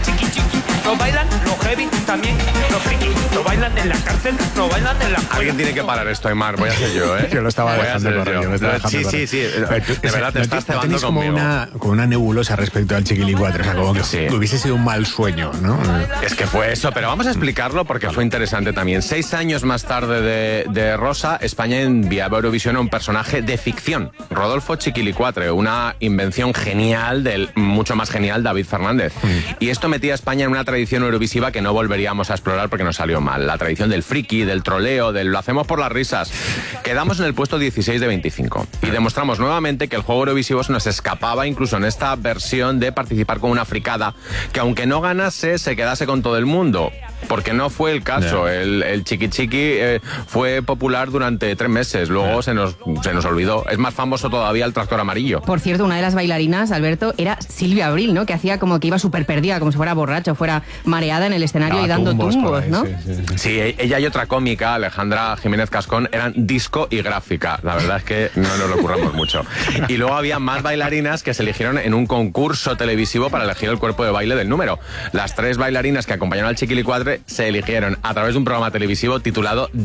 chiqui chiqui. Lo bailan los heavy también, los friki. Lo bailan en la cárcel, lo bailan en la escuela. Alguien tiene que parar esto, Aymar. Voy a ser yo, ¿eh? Yo lo estaba Voy a dejando ser correr, yo. yo lo estaba dejando Sí, correr. sí. Pero De verdad, te estás cebando tenéis como conmigo. una nebulosa respecto al Chiquilicuatre, o sea, como que Sí. hubiese sido un mal sueño, ¿no? Es que fue eso, pero vamos a explicarlo porque fue interesante también. 6 años más tarde de Rosa, España enviaba a Eurovisión a un personaje de ficción, Rodolfo Chiquilicuatre, una invención genial del mucho más genial David Fernández. Y esto metía a España en una tradición eurovisiva que no volveríamos a explorar porque nos salió mal. La tradición del friki, del troleo, del lo hacemos por las risas. Quedamos en el puesto 16 de 25 y demostramos nuevamente que el juego eurovisivo se nos escapaba incluso en esta versión de participar con una fricada que aunque no ganase, se quedase con todo el mundo. Porque no fue el caso. El chiqui chiqui fue popular durante 3 meses. Luego se nos olvidó. Es más famoso todavía el tractor amarillo. Por cierto, una de las bailarinas, Alberto, era Silvia Abril, ¿no? Que hacía como que iba súper perdida, como si fuera borracha, fuera mareada en el escenario y dando tumbos, ¿no? Sí, ella y otra cómica, Alejandra Jiménez Cascón, eran disco y gráfica. La verdad es que no nos lo curramos mucho. Y luego había más bailarinas que se eligieron en un concurso televisivo para elegir el cuerpo de baile del número. Las 3 bailarinas que acompañaron al Chiquilicuatre se eligieron a través de un programa televisivo titulado